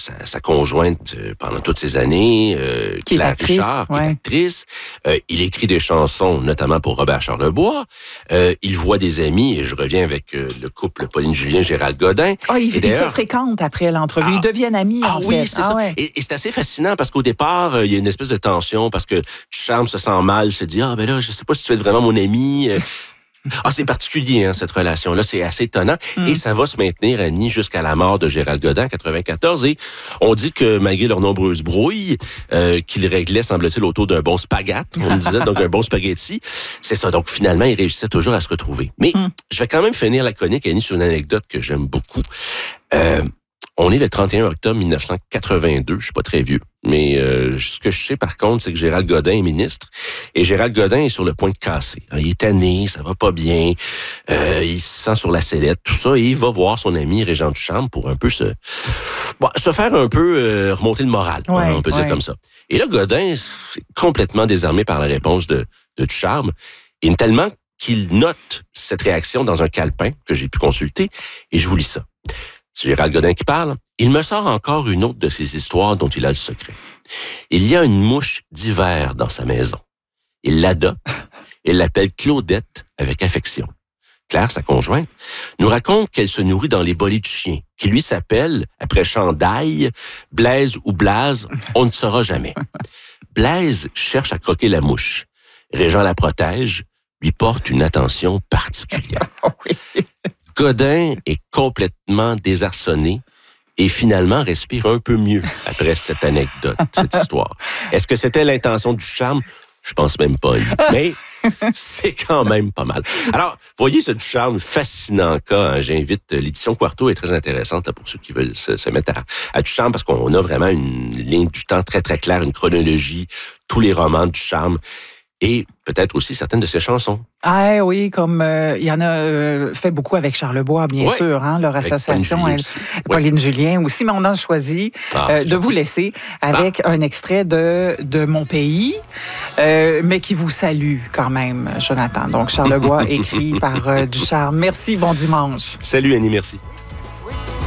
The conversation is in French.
sa conjointe pendant toutes ces années, Qui est Claire actrice, Richard, qui est actrice. Il écrit des chansons, notamment pour Robert Charlebois. Il voit des amis, et je reviens avec le couple Pauline Julien, Gérald Godin. Ils se fréquentent après l'entrevue. Ils deviennent amis, en fait. Oui, c'est ça. Ouais. Et c'est assez fascinant parce qu'au départ, il y a une espèce de tension parce que Ducharme se sent mal, se dit, ben là, je sais pas si tu es vraiment mon ami. C'est particulier, cette relation-là. C'est assez étonnant. Et ça va se maintenir, Annie, jusqu'à la mort de Gérald Godin en 94. Et on dit que malgré leurs nombreuses brouilles, qu'ils réglaient, semble-t-il, autour d'un bon spaghette, on me disait, donc un bon spaghetti, c'est ça. Donc finalement, ils réussissaient toujours à se retrouver. Mais je vais quand même finir la chronique, Annie, sur une anecdote que j'aime beaucoup. On est le 31 octobre 1982, je suis pas très vieux, mais ce que je sais par contre, c'est que Gérald Godin est ministre, et Gérald Godin est sur le point de casser. Il est tanné, ça va pas bien, il se sent sur la sellette, tout ça, et il va voir son ami Régent Ducharme pour un peu se faire un peu remonter le moral, on peut dire comme ça. Et là, Godin est complètement désarmé par la réponse de Ducharme, et tellement qu'il note cette réaction dans un calepin que j'ai pu consulter, et je vous lis ça. C'est Gérald Godin qui parle. Il me sort encore une autre de ces histoires dont il a le secret. Il y a une mouche d'hiver dans sa maison. Il l'adopte et l'appelle Claudette avec affection. Claire, sa conjointe, nous raconte qu'elle se nourrit dans les bolets du chien, qui lui s'appelle, après Chandail, Blaise ou Blaze, on ne saura jamais. Blaise cherche à croquer la mouche. Régent la protège, lui porte une attention particulière. Godin est complètement désarçonné et finalement respire un peu mieux après cette anecdote, cette histoire. Est-ce que c'était l'intention du Ducharme? Je pense même pas. Mais c'est quand même pas mal. Alors, voyez ce Ducharme, fascinant cas. J'invite, l'édition Quarto est très intéressante pour ceux qui veulent se mettre à Ducharme parce qu'on a vraiment une ligne du temps très, très claire, une chronologie, tous les romans de Ducharme. Et peut-être aussi certaines de ses chansons. Oui, comme il y en a fait beaucoup avec Charlebois, bien sûr, leur association. Pauline Julien aussi, mais on a choisi de vous laisser avec un extrait de Mon pays, mais qui vous salue quand même, Jonathan. Donc, Charlebois, écrit par Ducharme. Merci, bon dimanche. Salut Annie, merci.